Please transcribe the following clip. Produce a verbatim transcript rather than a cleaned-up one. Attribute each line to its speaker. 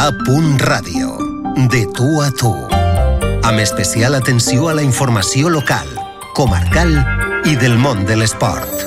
Speaker 1: A Ràdio, de tu a tu. Amb especial atenció a la informació local, comarcal i del món de l'esport.